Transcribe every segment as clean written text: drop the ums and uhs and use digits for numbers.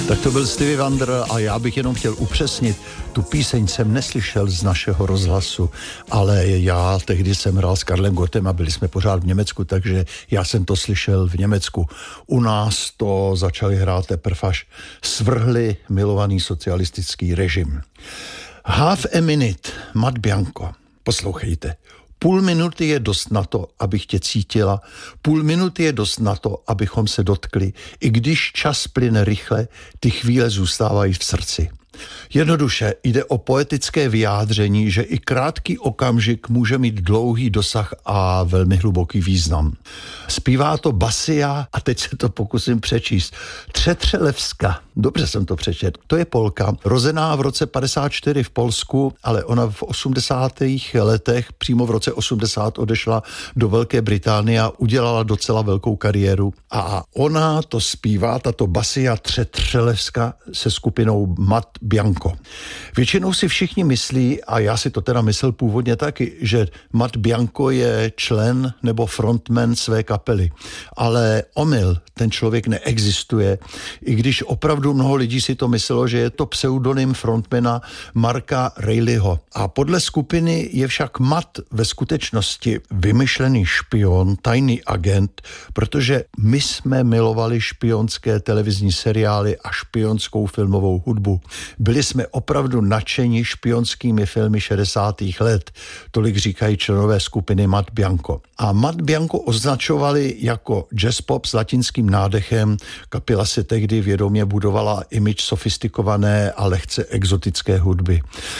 Tak to byl Stevie Wonder a já bych jenom chtěl upřesnit, tu píseň jsem neslyšel z našeho rozhlasu, ale já tehdy jsem hrál s Karlem Gottem a byli jsme pořád v Německu, takže já jsem to slyšel v Německu. U nás to začali hrát teprve až svrhli milovaný socialistický režim. Half a minute, Matt Bianco. Poslouchejte. Půl minuty je dost na to, abych tě cítila, půl minuty je dost na to, abychom se dotkli. I když čas plyne rychle, ty chvíle zůstávají v srdci. Jednoduše jde o poetické vyjádření, že i krátký okamžik může mít dlouhý dosah a velmi hluboký význam. Zpívá to Basia a teď se to pokusím přečíst. Třetřelevska, dobře jsem to přečetl, to je Polka, rozená v roce 54 v Polsku, ale ona v 80. letech, přímo v roce 80 odešla do Velké Británie a udělala docela velkou kariéru. A ona to zpívá, tato Basia Třetřelevska se skupinou Matt Bianco. Většinou si všichni myslí, a já si to teda myslel původně taky, že Matt Bianco je člen nebo frontman své kapely. Ale omyl, ten člověk neexistuje, i když opravdu mnoho lidí si to myslelo, že je to pseudonym frontmana Marka Rayleighho. A podle skupiny je však Matt ve skutečnosti vymyšlený špion, tajný agent, protože my jsme milovali špionské televizní seriály a špionskou filmovou hudbu. Byli jsme opravdu nadšeni špionskými filmy 60. let, tolik říkají členové skupiny Matt Bianco. A Matt Bianco označovali jako jazz pop s latinským nádechem, kapela se tehdy vědomě budovala image sofistikované a lehce exotické hudby.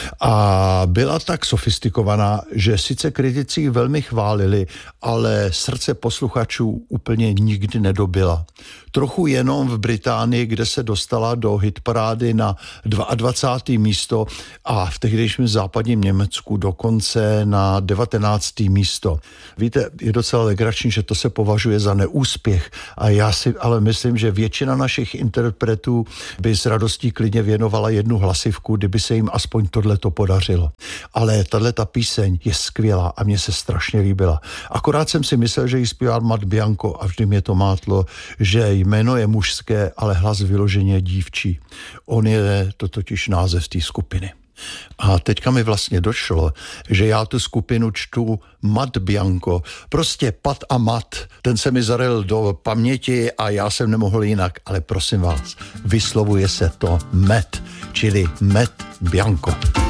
A byla tak sofistikovaná, že sice kritici velmi chválili, ale srdce posluchačů úplně nikdy nedobila. Trochu jenom v Británii, kde se dostala do hitparády na 22. místo a v tehdejším západním Německu dokonce na 19. místo. Víte, je docela legrační, že to se považuje za neúspěch a já si ale myslím, že většina našich interpretů by s radostí klidně věnovala jednu hlasivku, kdyby se jim aspoň tohleto podařilo. Ale tahleta píseň je skvělá a mně se strašně líbila. Akorát jsem si myslel, že ji zpívá Matt Bianco a vždy mě to mátlo, že jméno je mužské, ale hlas vyloženě dívčí. On je to totiž název té skupiny. A teďka mi vlastně došlo, že já tu skupinu čtu Matt Bianco. Prostě Pat a Matt, ten se mi zaryl do paměti a já jsem nemohl jinak. Ale prosím vás, vyslovuje se to Matt, čili Matt Bianco.